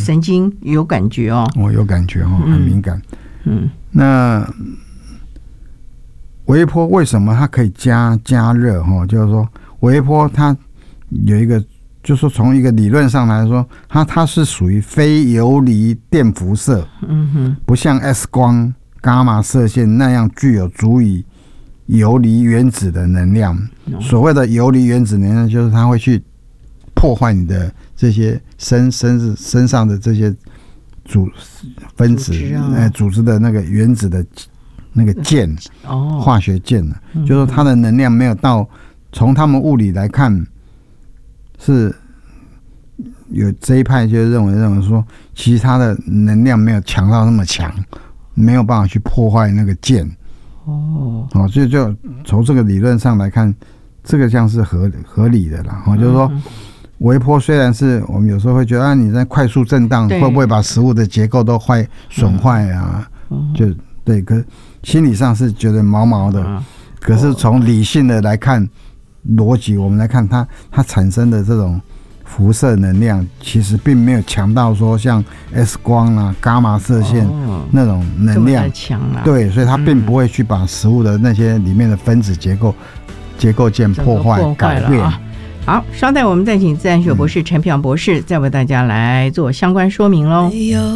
神经有感觉哦。 有感觉哦，很敏感。那微波为什么它可以加热哦？就是说微波它有一个，就是说从一个理论上来说，它是属于非游离电辐射，不像 X 光、伽马射线那样具有足以游离原子的能量。所谓的游离原子能量，就是它会去破坏你的这些身上的这些分子组织的那个原子的那个键，化学键，就是说它的能量没有到，从他们物理来看是有这一派就认为说，其实它的能量没有强到那么强，没有办法去破坏那个键。所以就从这个理论上来看，这个像是合理的啦。就是说微波虽然是我们有时候会觉得你在快速震荡会不会把食物的结构都损坏啊？就对，可是心理上是觉得毛毛的。可是从理性的来看，逻辑我们来看它产生的这种辐射能量，其实并没有强到说像 X 光啊、伽马射线那种能量强啊。 对，所以它并不会去把食物的那些里面的分子结构件破坏改变。 好，稍待我们再请自然学博士陈平博士再为大家来做相关说明喽。